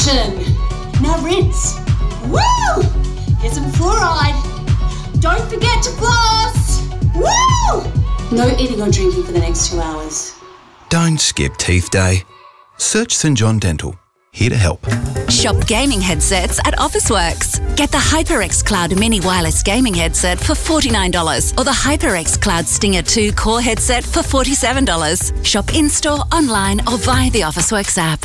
Action! Now rinse. Woo! Here's some fluoride. Don't forget to floss. Woo! No eating or drinking for the next 2 hours. Don't skip teeth day. Search St John Dental. Here to help. Shop gaming headsets at Officeworks. Get the HyperX Cloud Mini Wireless Gaming Headset for $49 or the HyperX Cloud Stinger 2 Core Headset for $47. Shop in-store, online or via the Officeworks app.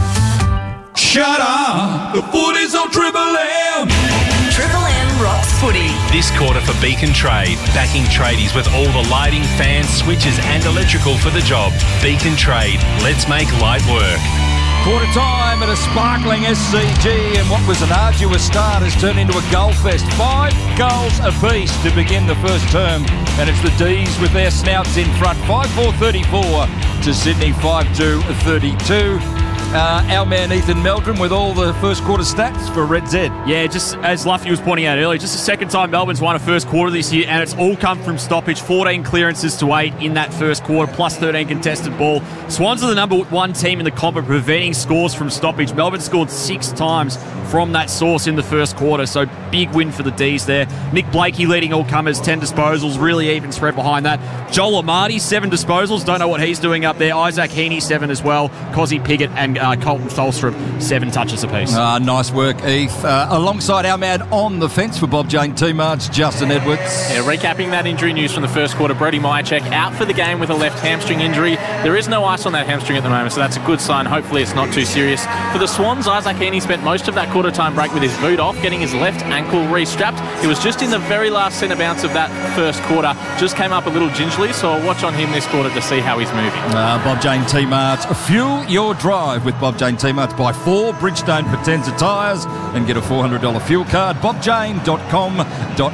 Shut up! The footy's on Triple M! Triple M rocks footy. This quarter for Beacon Trade, backing tradies with all the lighting, fans, switches and electrical for the job. Beacon Trade, let's make light work. Quarter time at a sparkling SCG, and what was an arduous start has turned into a goal fest. 5 goals apiece to begin the first term, and it's the D's with their snouts in front. 5-4-34 to Sydney 5-2-32. Our man Ethan Meldrum with all the first quarter stats for Red Z. Yeah, just as Luffy was pointing out earlier, just the second time Melbourne's won a first quarter this year, and it's all come from stoppage. 14 clearances to 8 in that first quarter, plus 13 contested ball. Swans are the number 1 team in the comp at preventing scores from stoppage. Melbourne scored 6 times from that source in the first quarter, so big win for the D's there. Nick Blakey leading all comers, 10 disposals, really even spread behind that. Joel Amati, 7 disposals, don't know what he's doing up there. Isaac Heaney, 7 as well. Cozzy Piggott and Colton Tholstrup, 7 touches apiece. Nice work, Eve. Alongside our man on the fence for Bob Jane T-March, Justin Edwards. Yeah, recapping that injury news from the first quarter, Brody Myercheck out for the game with a left hamstring injury. There is no ice on that hamstring at the moment, so that's a good sign. Hopefully it's not too serious. For the Swans, Isaac Heaney spent most of that quarter time break with his boot off, getting his left ankle re-strapped. It was just in the very last centre bounce of that first quarter. Just came up a little gingerly, so I'll watch on him this quarter to see how he's moving. Bob Jane T-March. Fuel your drive with Bob Jane T-March. Buy 4 Bridgestone Potenza tyres and get a $400 fuel card. bobjane.com.au.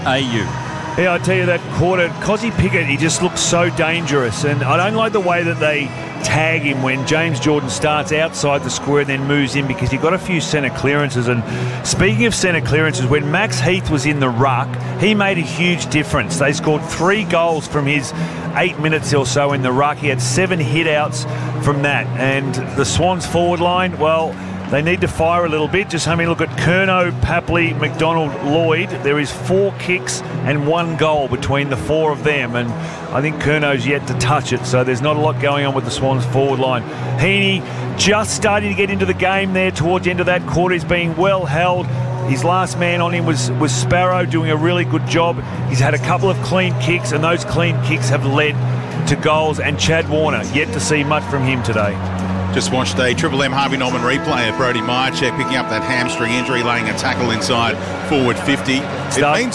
Yeah, I tell you, that quarter, Cozzy Piggott, he just looks so dangerous, and I don't like the way that they tag him when James Jordan starts outside the square and then moves in, because he got a few centre clearances. And speaking of centre clearances, when Max Heath was in the ruck, he made a huge difference. They scored 3 goals from his 8 minutes or so in the ruck. He had 7 hit-outs from that. And the Swans forward line, well, they need to fire a little bit. Just having a look at Curnow, Papley, McDonald, Lloyd. There is 4 kicks and 1 goal between the 4 of them, and I think Curnow's yet to touch it, so there's not a lot going on with the Swans forward line. Heaney just starting to get into the game there towards the end of that quarter. He's being well held. His last man on him was Sparrow, doing a really good job. He's had a couple of clean kicks, and those clean kicks have led to goals. And Chad Warner, yet to see much from him today. Just watched a Triple M Harvey Norman replay of Brody Myercheck picking up that hamstring injury, laying a tackle inside forward 50. It means